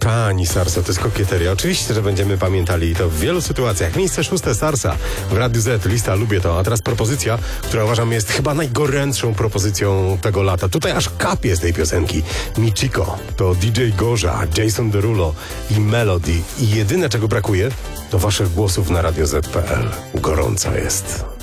Kochani, Sarsa, to jest kokieteria. Oczywiście, że będziemy pamiętali to w wielu sytuacjach. Miejsce 6 Sarsa w Radiu Z. Lista, lubię to. A teraz propozycja, która uważam jest chyba najgorętszą propozycją tego lata. Tutaj aż kapie z tej piosenki. Michiko, to DJ Gorza, Jason Derulo i Melody. I jedyne, czego brakuje, to waszych głosów na radioz.pl. Gorąco jest.